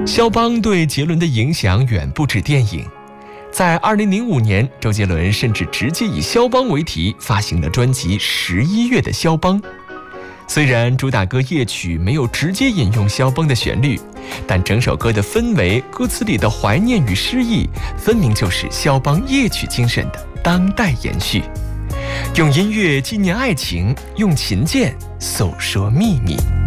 肖邦对杰伦的影响远不止电影。在2005年，周杰伦甚至直接以肖邦为题发行了专辑《11月的肖邦》。虽然主打歌夜曲没有直接引用肖邦的旋律，但整首歌的氛围、歌词里的怀念与诗意，分明就是肖邦夜曲精神的当代延续。用音乐纪念爱情，用琴键诉说秘密。